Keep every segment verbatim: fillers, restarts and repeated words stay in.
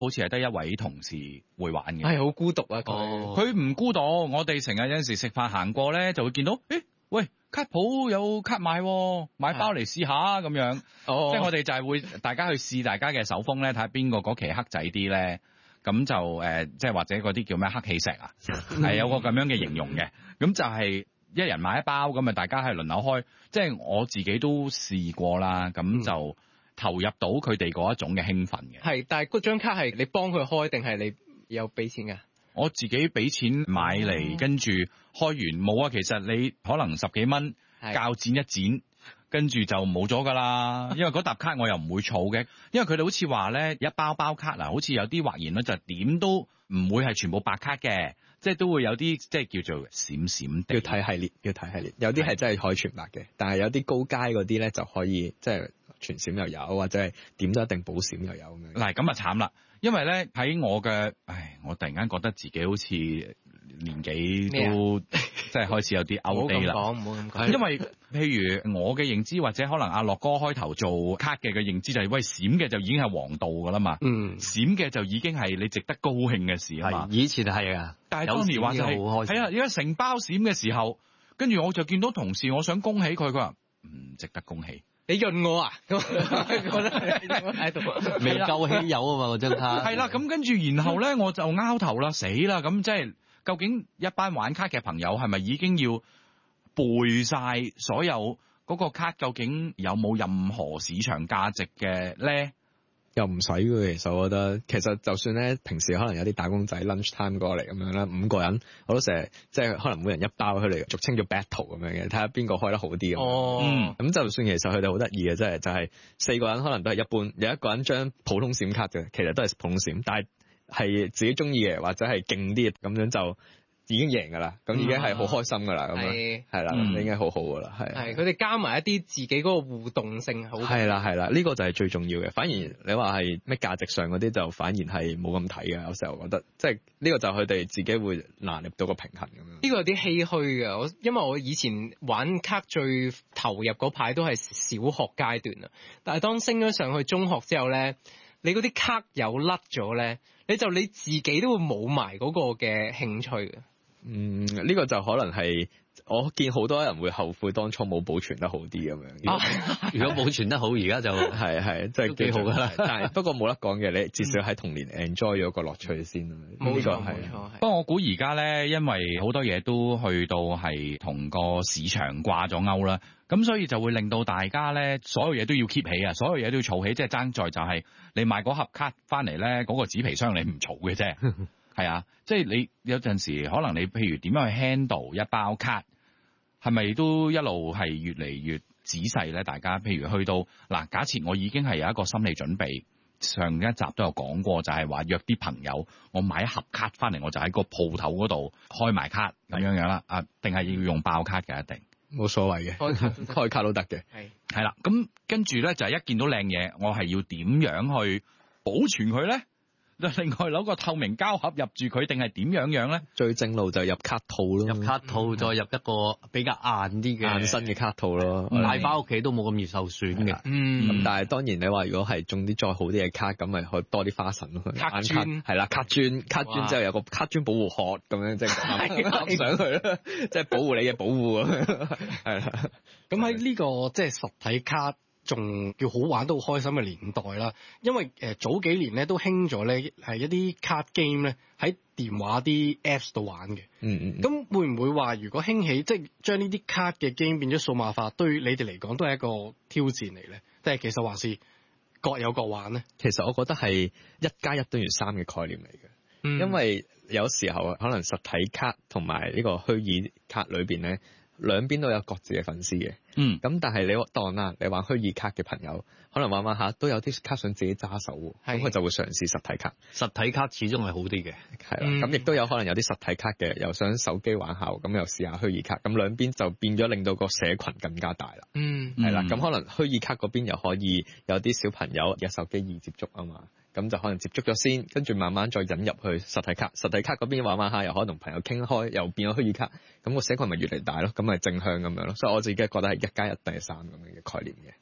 好似係得一位同事會玩嘅。 係好孤獨啊佢。 佢唔孤獨，我哋成日有陣時食飯行過咧，就會見到，誒，喂，卡鋪有卡買，買包嚟試下咁樣。 哦， 即係我哋就係會大家去試大家嘅手風咧，睇下邊個嗰期黑仔啲咧。咁就誒、呃，即係或者嗰啲叫咩黑氣石啊，係有個咁樣嘅形容嘅。咁就係一人買一包，咁啊大家係輪流開。即係我自己都試過啦，咁就投入到佢哋嗰一種嘅興奮嘅。 係，但係嗰張卡係你幫佢開定係你有俾錢㗎？ 我自己俾錢買嚟，跟住開完冇啊。其實你可能十幾蚊，鉸剪一剪。跟住就冇咗㗎啦，因為嗰沓卡我又唔會儲嘅，因為佢哋好似話咧一包包卡嗱，好似有啲或然咧就點都唔會係全部白卡嘅，即係都會有啲即係叫做閃閃地。 要睇系列，要睇系列，有啲係真係可以全白嘅，但係有啲高階嗰啲咧就可以即係全閃又有，或者係點都一定補閃又有咁樣。 嗱咁啊慘啦，因為咧喺我嘅，唉，我突然間覺得自己好似年紀都即係開始有啲 outdate 啦。 唔好咁講，唔好咁講。 因為譬如我嘅認知，或者可能阿樂哥開頭做卡嘅嘅認知就係、是，喂，閃嘅就已經係王道㗎啦嘛。嗯，閃嘅就已經係你值得高興嘅事啊嘛。 以前係啊， 但係當年話就係、是，係啊，而家成包閃嘅時候，跟住我就見到同事，我想恭喜佢，佢話唔值得恭喜。 你潤我啊？咁覺得喺度未夠稀有啊嘛嗰張卡。 係啦，咁跟住然後咧，我就拗頭啦，死啦！咁即係究竟一班玩卡嘅朋友係咪已經要背晒所有嗰個卡？究竟有冇任何市場價值嘅咧？ 又唔使嘅，其實我覺得，其實就算咧，平時可能有啲打工仔 lunch time 過嚟咁樣啦，五個人我都成日即係可能每人一包佢哋，俗稱叫 battle 咁樣嘅，睇下邊個開得好啲咁。 哦， 咁、嗯、就算其實佢哋好得意嘅，即係就係、是、四個人可能都係一般，有一個人張普通閃卡嘅，其實都係普通閃，但係係自己中意嘅或者係勁啲咁樣就已經贏㗎啦，咁已經係好開心㗎啦，咁樣係啦，咁應該好好㗎啦，係。係佢哋加埋一啲自己嗰個互動性好。 係啦係啦，呢、這個就係最重要嘅。反而你話係咩價值上嗰啲就反而係冇咁睇嘅，有時候我覺得即係呢個就佢哋自己會拿捏到個平衡咁樣。 呢個有啲唏噓嘅，我因為我以前玩卡最投入嗰排都係小學階段啊，但係當升咗上去中學之後咧，你嗰啲卡有甩咗咧，你就你自己都會冇埋嗰個嘅興趣嘅。 嗯，呢、這個就可能係我見好多人會後悔當初冇保存得好啲咁樣。如果、 啊、如果保存得好，而家就係係即係幾好噶啦。但係不過冇得講嘅，你至少喺童年 enjoy 咗個樂趣先。 冇錯冇錯。 不過我估而家咧，因為好多嘢都去到係同個市場掛咗鈎啦，咁所以就會令到大家咧，所有嘢都要 keep 起啊，所有嘢都要儲起，即係爭在就係你買嗰盒卡翻嚟咧，嗰個紙皮箱你唔儲嘅啫。係啊，即係你有陣時可能你譬如點樣去 handle 一包卡，係咪都一路係越嚟越仔細咧？大家譬如去到嗱，假設我已經係有一個心理準備，上一集都有講過，就係話約啲朋友，我買一盒卡翻嚟，我就喺個鋪頭嗰度開埋卡咁樣樣啦。啊，定係要用爆卡嘅？一定冇所謂嘅，開卡開卡都得嘅。 係係啦，咁跟住咧就係一見到靚嘢，我係要點樣去保存佢咧？另外攞個透明膠盒入住佢，定係點樣樣咧？ 最正路就入卡套咯， 入卡套再入一個比較硬啲嘅硬身嘅卡套咯， 帶翻屋企都冇咁易受損嘅。 嗯，咁但係當然你話如果係中啲再好啲嘅卡，咁咪可以多啲花神咯。 卡磚係啦，卡磚卡磚之後有個卡磚保護殼咁樣，即係攬上去啦，即係保護你嘅保護咁樣。係啦， 咁喺呢個即係實體卡仲叫好玩都好開心嘅年代啦，因為誒、呃、早幾年咧都興咗咧係一啲卡 game 咧喺電話啲 Apps 度玩嘅。 嗯嗯。 咁會唔會話如果興起即係將呢啲卡嘅 game 變咗數碼化，對你哋嚟講都係一個挑戰嚟咧？即係其實還是各有各玩咧？ 其實我覺得係一加一等於三嘅概念嚟嘅。嗯。因為有時候可能實體卡同埋呢個虛擬卡裏邊咧，兩邊都有各自嘅粉絲嘅，嗯，咁但係你當啦，你玩虛擬卡嘅朋友，可能玩玩下都有啲卡想自己揸手喎，咁佢就會嘗試實體卡。 實體卡始終係好啲嘅， 係啦，咁亦都有可能有啲實體卡嘅，又想手機玩下，咁又試下虛擬卡，咁兩邊就變咗令到個社群更加大啦。嗯，係啦，咁可能虛擬卡嗰邊又可以有啲小朋友嘅手機易接觸啊嘛。咁就可能接觸咗先，跟住慢慢再引入去實體卡。實體卡嗰邊玩玩下，又可能同朋友傾開，又變咗虛擬卡。咁個社群咪越嚟越大咯，咁咪正向咁樣咯。所以我自己覺得係一加一等於三咁樣嘅概念嘅。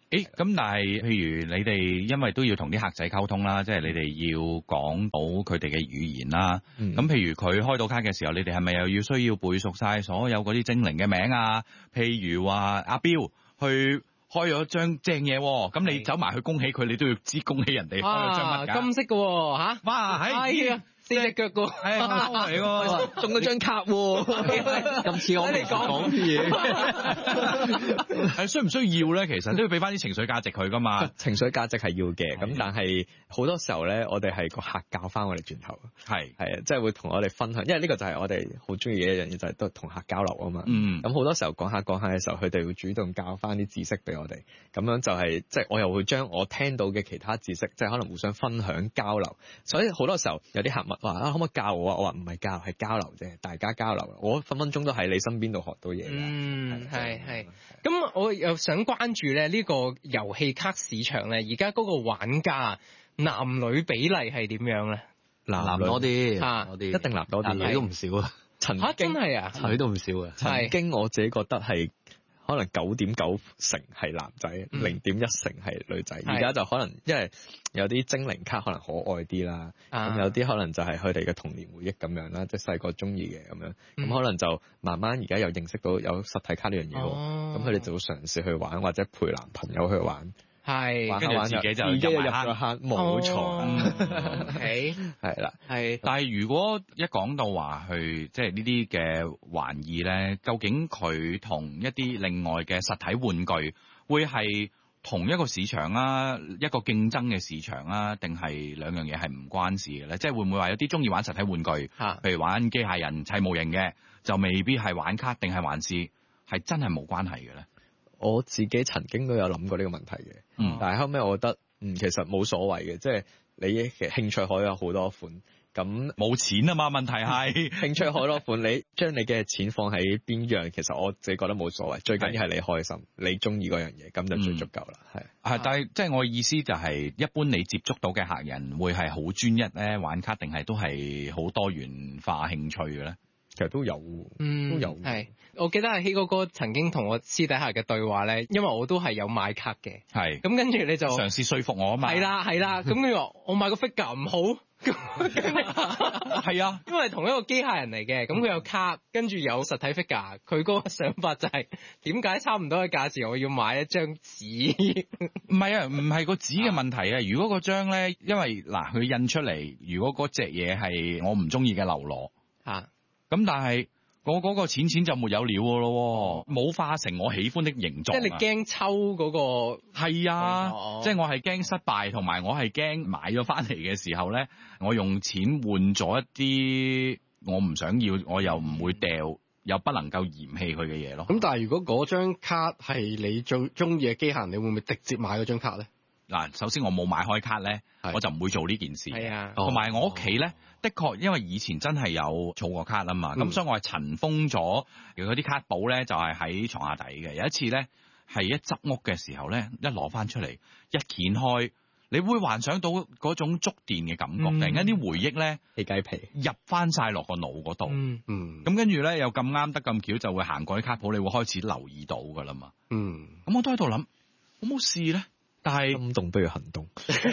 誒，咁但係譬如你哋因為都要同啲客仔溝通啦，即係你哋要講到佢哋嘅語言啦。咁、嗯、譬如佢開到卡嘅時候，你哋係咪又要需要背熟晒所有嗰啲精靈嘅名啊？譬如話阿標去開咗張正嘢，咁你走埋去恭喜佢，你都要知恭喜人哋開咗張乜㗎？ 金色嘅嚇， 哇，係啊！ 四隻腳個， 係嚟喎， 中咗張卡喎， 咁似我哋講嘢， 係需唔需要咧？其實都要俾翻啲情緒價值佢噶嘛。 情緒價值係要嘅，咁但係好多時候咧，我哋係個客教翻我哋轉頭， 係係啊，即係會同我哋分享，因為呢個就係我哋好中意嘅一樣嘢，就係都同客交流啊嘛。 嗯， 咁好多時候講下講下嘅時候，佢哋會主動教翻啲知識俾我哋，咁樣就係即係我又會將我聽到嘅其他知識，即係可能互相分享交流。所以好多時候有啲客問話啊，可唔可以教我啊？我話唔係教，係交流啫，大家交流。我分分鐘都喺你身邊度學到嘢。 嗯，係係。咁我又想關注咧呢個遊戲卡市場咧，而家嗰個玩家男女比例係點樣咧？ 男多啲， 啊， 多啲， 一定男多啲， 女都唔少啊。 曾經真係啊， 女都唔少啊。 曾經我自己覺得係。可能九點九成係男仔，零點一成係女仔。而家就可能因為有啲精靈卡可能可愛啲啦，咁、啊、有啲可能就係佢哋嘅童年回憶咁樣啦，即係細個中意嘅咁樣。咁、嗯、可能就慢慢而家又認識到有實體卡呢樣嘢喎，咁佢哋就會嘗試去玩或者陪男朋友去玩。 係， 跟住自己就自己入咗坑，冇錯。 係係啦， 係。但係如果一講到話去，即係呢啲嘅玩意咧，究竟佢同一啲另外嘅實體玩具，會係同一個市場啊，一個競爭嘅市場啊，定係兩樣嘢係唔關事嘅咧？即係會唔會話有啲中意玩實體玩具， 啊、 譬如玩機械人砌模型嘅，就未必係玩卡，定係還是係真係冇關係嘅咧？ 我自己曾經都有諗過呢個問題嘅，嗯，但係後尾我覺得，嗯，其實冇所謂嘅，即係你嘅興趣可以有好多款，咁冇錢啊嘛，問題係興趣好多款，你將你嘅錢放喺邊樣，其實我自己覺得冇所謂，最緊要係你開心，你中意嗰樣嘢，咁就最足夠啦，係、 嗯。係，但係即係我意思就係，一般你接觸到嘅客人會係好專一咧玩卡，定係都係好多元化興趣嘅咧？ 其實都有， 嗯， 都有。 係，我記得阿希哥哥曾經同我私底下嘅對話咧，因為我都係有買卡嘅。 係。 咁跟住你就嘗試說服我啊嘛。 係啦，係啦。咁佢話我買個 figure 唔好。 係啊， 因為同一個機械人嚟嘅，咁佢有卡，跟住有實體 figure。佢嗰個想法就係點解差唔多嘅價錢，我要買一張紙？ 唔係啊，唔係個紙嘅問題啊。如果嗰張咧，因為嗱佢印出嚟，如果嗰隻嘢係我唔中意嘅流羅啊。 咁但係我嗰個錢錢就沒有料嘅咯，冇化成我喜歡的形狀。 即係你驚抽嗰個係啊，哦、即係我係驚失敗，同埋我係驚買咗翻嚟嘅時候咧，我用錢換咗一啲我唔想要，我又唔會掉，又不能夠嫌棄佢嘅嘢咯。 咁但係如果嗰張卡係你最中意嘅機械人，你會唔會直接買嗰張卡咧？嗱， 首先我冇買開卡咧，我就唔會做呢件事。 係啊， 同埋我屋企咧，的確因為以前真係有儲過卡啊嘛，咁、嗯、所以我係塵封咗嗰啲卡簿咧，就係喺床下底嘅。有一次咧，係一執屋嘅時候咧，一攞翻出嚟，一掀開，你會幻想到嗰種觸電嘅感覺，嗯、突然間啲回憶咧起雞皮入翻晒落個腦嗰度。 嗯嗯，咁跟住咧又咁啱得咁巧，就會行過啲卡簿，你會開始留意到噶啦嘛。 嗯， 咁我都喺度諗，好冇事咧。但係心動不如行動。 啱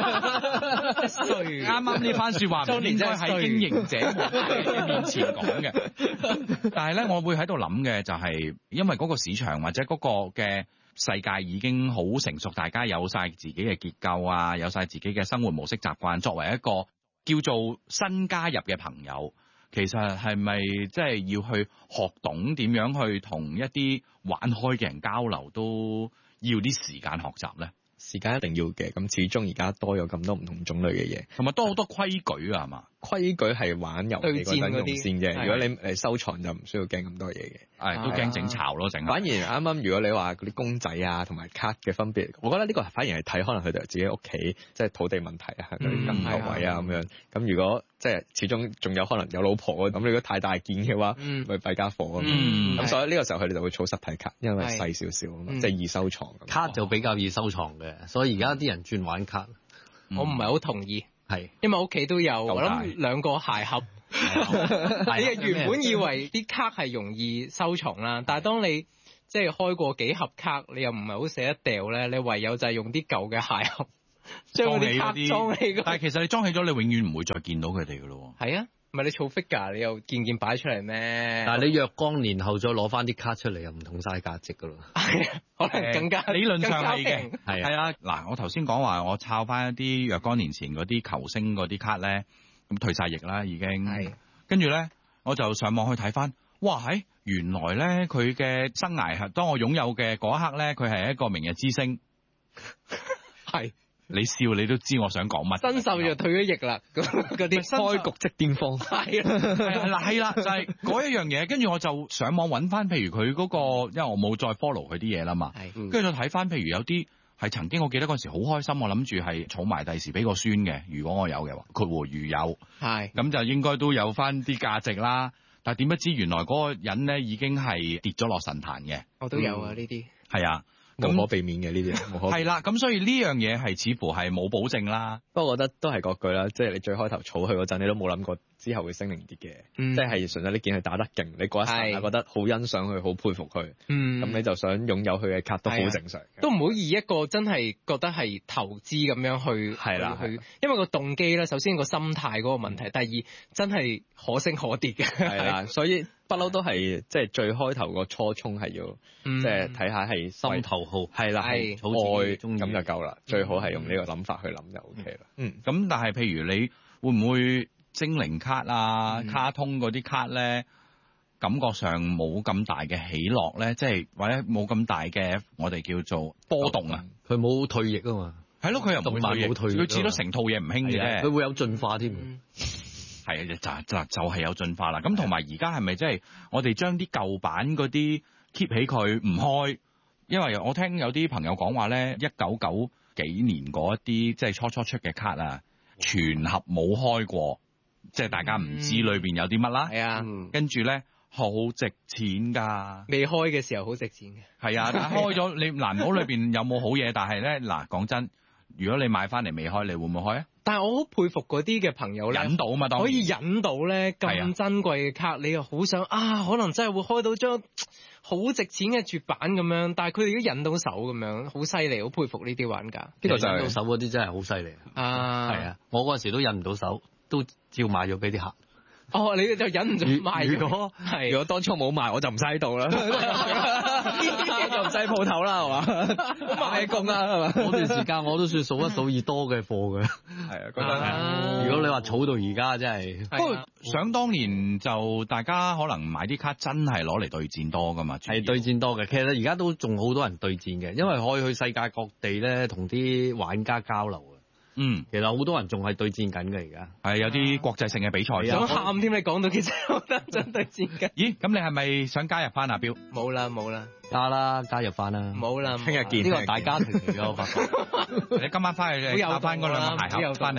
啱呢番説話唔應該喺經營者面前講嘅。但係咧，我會喺度諗嘅就係，因為嗰個市場或者嗰個嘅世界已經好成熟，大家有晒自己嘅結構啊，有晒自己嘅生活模式習慣。作為一個叫做新加入嘅朋友，其實係咪即係要去學懂點樣去同一啲玩開嘅人交流，都要啲時間學習咧？ 時間一定要嘅，咁始終而家多咗咁多唔同種類嘅嘢， 同埋多好多規矩啊，係嘛？ 規矩係玩遊戲嗰陣用先啫。如果你誒收藏就唔需要驚咁多嘢嘅， 係都驚整巢咯，整。 反而啱啱如果你話嗰啲公仔啊同埋卡嘅分別，我覺得呢個反而係睇可能佢哋自己屋企即係土地問題啊，嗰啲咁頭位啊咁樣。咁如果即係始終仲有可能有老婆咁，如果太大件嘅話，咪弊家伙啊嘛。咁所以呢個時候佢哋就會儲實體卡，因為細少少啊嘛，即係易收藏。 卡就比較易收藏嘅，所以而家啲人轉玩卡， 我唔係好同意。 係， 因為屋企都有，我諗兩個鞋盒。你原本以為啲卡係容易收藏啦，但係當你即係開過幾盒卡，你又唔係好捨得掉咧，你唯有就係用啲舊嘅鞋盒將嗰啲卡裝起嗰。 但係其實你裝起咗，你永遠唔會再見到佢哋噶咯。 係啊。唔係你儲 figure，你又件件擺出嚟咩？ 但係你若干年後再攞翻啲卡出嚟，又唔同晒價值噶咯。 係啊，可能更加理論上係嘅， 係係啊。嗱，我頭先講話我抄翻一啲若干年前嗰啲球星嗰啲卡咧，咁退晒役啦已經。係。跟住咧，我就上網去睇翻，哇！喺原來咧佢嘅生涯係當我擁有嘅嗰一刻咧，佢係一個明日之星。 係。 你笑你都知我想講乜， 新秀就退咗役啦，嗰啲開局即巔峰， 係啦， 係啦，係啦，就係、是、嗰一樣嘢。跟住我就上網揾翻，譬如佢嗰、那個，因為我冇再 follow 佢啲嘢啦嘛，跟住再睇翻，譬如有啲係曾經我記得嗰陣時好開心，我諗住係儲埋第時俾個孫嘅，如果我有嘅話，括弧如有，係咁就應該都有翻啲價值啦。但係點不知原來嗰個人咧已經係跌咗落神壇嘅， 我都有啊呢啲， 係、嗯、啊。 無可避免嘅呢啲，係啦，咁所以呢樣嘢係似乎係冇保證啦。 不過我覺得都係嗰句啦，即係你最開頭儲佢嗰陣，你都冇諗過之後會升零跌嘅，嗯、即係純粹你見佢打得勁，你嗰一剎那覺得好欣賞佢，好佩服佢，咁、嗯、你就想擁有佢嘅卡都好正常。 都唔好以一個真係覺得係投資咁樣去係啦，去，因為個動機咧，首先個心態嗰個問題，第二真係可升可跌嘅， 係啦，所以不嬲都係即係最開頭個初衷係要，即係睇下係心頭好，係啦，係愛咁就夠啦，最好係用呢個諗法去諗就 O K 啦。 嗯，咁但係譬如你會唔會精靈卡啊、嗯、卡通嗰啲卡咧，感覺上冇咁大嘅起落咧，即係或者冇咁大嘅我哋叫做波動啊？ 佢冇退役啊嘛， 係咯，佢又唔會退役，佢至多成套嘢唔興嘅， 佢會有進化添。 係啊，就就就係有進化啦。咁同埋而家係咪即係我哋將啲舊版嗰啲 keep 起佢唔開？因為我聽有啲朋友講話咧，一九九幾年嗰一啲即係初初出嘅卡啊，全盒冇開過，即係大家唔知裏邊有啲乜啦。係啊、嗯，跟住咧好值錢㗎。 未開嘅時候好值錢嘅。係啊，但係開咗你難保裏邊有冇好嘢，但係咧嗱講真，如果你買翻嚟未開，你會唔會開啊？ 但係我好佩服嗰啲嘅朋友咧， 引到啊嘛，當然可以引到咧咁珍貴嘅卡，你又好想啊，可能真係會開到張好值錢嘅絕版咁樣，但係佢哋都引到手咁樣，好犀利，好佩服呢啲玩家。呢個就係引到手嗰啲真係好犀利啊！係啊，我嗰陣時都引唔到手，都照買咗俾啲客。 哦，你就忍唔住賣。 如果係，如果當初冇賣，我就唔使喺度啦，我就唔使鋪頭啦，係嘛？賣工啦，係嘛？ 嗰段時間我都算數一數二多嘅貨嘅。 係啊，覺得如果你話儲到而家真係， 不過想當年就大家可能買啲卡真係攞嚟對戰多㗎嘛， 係對戰多嘅。其實而家都仲好多人對戰嘅，因為可以去世界各地咧同啲玩家交流啊。嗯，其實好多人仲係對戰緊嘅而家， 係有啲國際性嘅比賽。 想喊添，你講到其實我覺得真對戰緊。 咦，咁你係咪想加入翻阿標？ 冇啦冇啦， 加啦，加入翻啦。 冇啦， 聽日見。 呢個大家庭嚟嘅，我發覺。 你今晚翻去教翻嗰兩個鞋盒翻嚟。